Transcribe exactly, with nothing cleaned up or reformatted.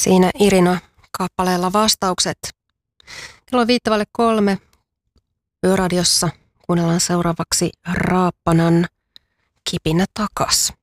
Siinä Irina kappaleella vastaukset. Kello on viittavalle kolme. Yöradiossa kuunnellaan seuraavaksi Raappanan Kipinä takas.